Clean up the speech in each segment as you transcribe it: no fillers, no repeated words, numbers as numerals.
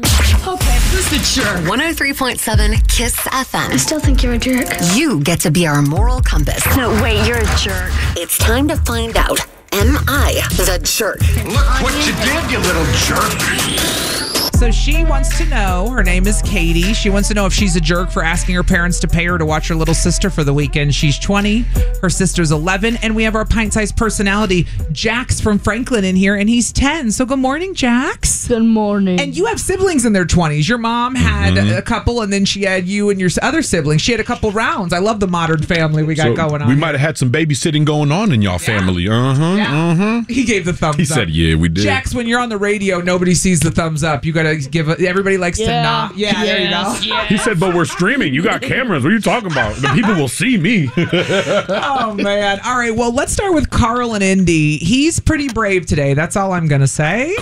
Okay, who's the jerk? 103.7 KISS FM. I still think you're a jerk. You get to be our moral compass. No, wait, you're a jerk. It's time to find out. Am I the jerk? Look what you did, you little jerk. So she wants to know, her name is Katie. She wants to know if she's a jerk for asking her parents to pay her to watch her little sister for the weekend. She's 20, her sister's 11, and we have our pint-sized personality, Jax from Franklin, in here, and he's 10. So good morning, Jax. Good morning. And you have siblings in their 20s. Your mom had a couple, and then she had you and your other siblings. She had a couple rounds. I love the modern family we got going on. We might have had some babysitting going on in y'all family. He gave the thumbs up. He said, yeah, we did. Jax, when you're on the radio, nobody sees the thumbs up. You got to give everybody likes to nod. Yeah, there you go. Yes. He said, but we're streaming. You got cameras. What are you talking about? The people will see me. Oh, man. All right. Well, let's start with Carl and Indy. He's pretty brave today. That's all I'm going to say.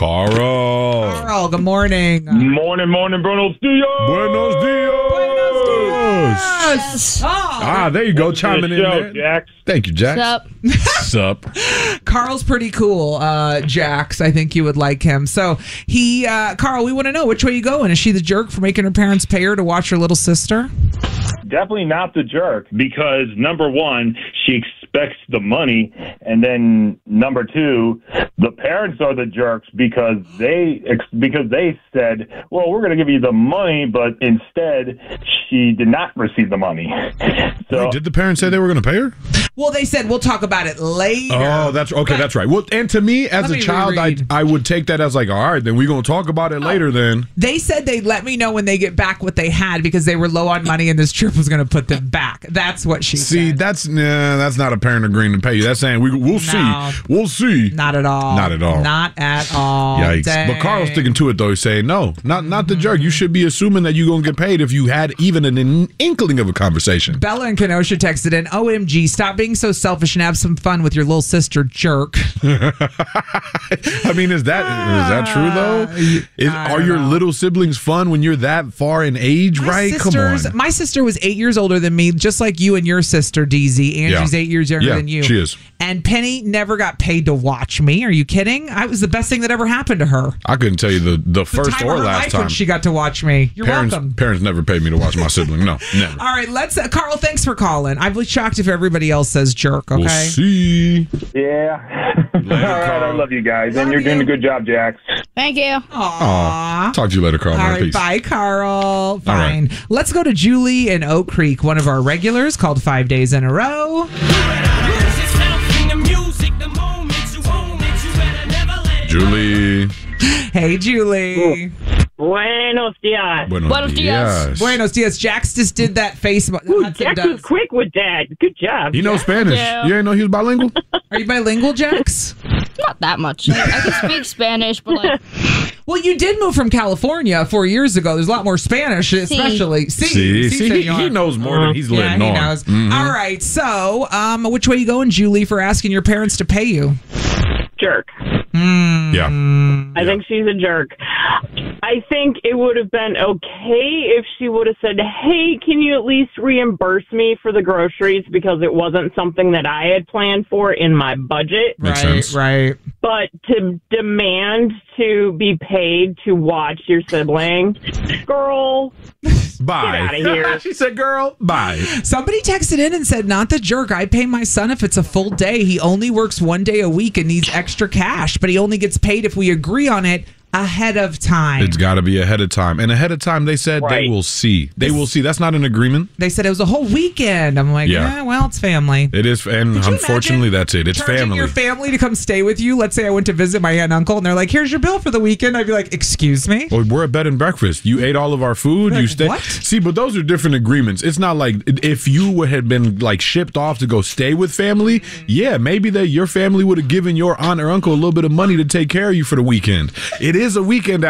Carl, good morning. Morning, buenos dias. Buenos dias. Buenos dias. Yes. Oh. There you go, chiming in there. Jax. Thank you, Jax. Sup? Sup. Carl's pretty cool, Jax. I think you would like him. So Carl, we want to know, which way you going? Is she the jerk for making her parents pay her to watch her little sister? Definitely not the jerk, because number one, she expects the money, and then number two, the parents are the jerks because they said, well, we're going to give you the money, but instead she did not receive the money. So Wait, did the parents say they were going to pay her? Well, they said we'll talk about it later. Oh, that's okay. That's right. Well, and to me, as a child, I would take that as like, all right, then we're going to talk about it later then. They said they'd let me know when they get back what they had because they were low on money and this trip was going to put them back. That's what she said. That's not a parent agreeing to pay you. That's saying we'll see. We'll see. Not at all. Not at all. Not at all. Yikes. Dang. But Carl's sticking to it, though. He's saying, no, not the jerk. You should be assuming that you're going to get paid if you had even an inkling of a conversation. Bella and Kenosha texted in, OMG, stop being so selfish and have some fun with your little sister, jerk. I mean, is that true, though? Are your little siblings fun when you're that far in age, right? Come on. My sister was 8 years older than me, just like you and your sister, DZ. Angie's 8 years younger than you. She is. And Penny never got paid to watch me. Are you kidding? I was the best thing that ever happened to her. I couldn't tell you the first time or of her last life time when she got to watch me. You're welcome. Parents never paid me to watch my sibling. No, never. All right, let's. Carl, thanks for calling. I'd be shocked if everybody else says jerk. Okay. We'll see. Yeah. Later, all right, Carl. I love you guys, and you're doing a good job, Jax. Thank you. Aww. Talk to you later, Carl. All right, Peace. bye, Carl. Fine. All right. Let's go to Julie in Oak Creek, one of our regulars, called 5 Days in a Row. Julie. Hey, Julie. Buenos dias. Buenos dias. Buenos dias. Jax just did that face. Jax was quick with that. Good job. He knows Spanish. Yeah. You ain't know he was bilingual? Are you bilingual, Jax? Not that much. I can speak Spanish, but like... Well, you did move from California 4 years ago. There's a lot more Spanish, especially. See, he knows more than he's letting on. He knows. Mm-hmm. All right, so which way you going, Julie, for asking your parents to pay you? Jerk. Yeah. I think she's a jerk. I think it would have been okay if she would have said, hey, can you at least reimburse me for the groceries because it wasn't something that I had planned for in my budget. Makes sense. Right. But to demand to be paid to watch your sibling, girl, Bye. get out of here. She said, girl, bye. Somebody texted in and said, not the jerk. I pay my son if it's a full day. He only works 1 day a week and needs extra cash, but he only gets paid if we agree on it ahead of time. It's got to be ahead of time. And ahead of time, they said they will see. They will see. That's not an agreement. They said it was a whole weekend. I'm like, yeah, well, it's family. It is. And unfortunately, that's it. It's charging family. your family to come stay with you. Let's say I went to visit my aunt and uncle, and they're like, here's your bill for the weekend. I'd be like, excuse me? Well, we're a bed and breakfast. You ate all of our food. Like, you stay. what? See, but those are different agreements. It's not like if you had been like shipped off to go stay with family. Yeah, maybe your family would have given your aunt or uncle a little bit of money to take care of you for the weekend. It is a weekend